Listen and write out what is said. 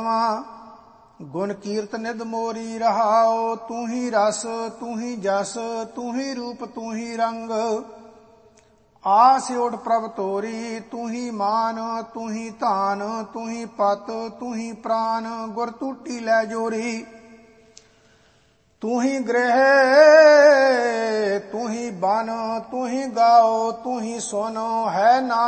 ਗਾਵਾਂ। ਗੁਣ ਕੀਰਤ ਨਿਧ ਮੋਰੀ ਰਹਾਓ। ਤੂੰ ਹੀ ਰਸ ਤੂੰ ਹੀ ਜਸ ਤੂੰ ਹੀ ਰੂਪ ਤੂੰ ਹੀ ਰੰਗ। ਆਸ ਓਟ ਪ੍ਰਭ ਤੋਰੀ ਤੂੰ ਹੀ ਮਾਨ ਤੂੰ ਹੀ ਧਾਨ ਤੂੰ ਹੀ ਪਤ ਤੂੰ ਹੀ ਪ੍ਰਾਨ। ਗੁਰ ਟੂਟੀ ਲੈ ਜੋਰੀ ਤੂੰ ਹੀ ਗ੍ਰਹਿ ਤੂੰ ਹੀ ਬਨ ਤੂੰ ਹੀ ਗਾਓ ਤੂੰ ਹੀ ਸੁਨ ਹੈ ਨਾ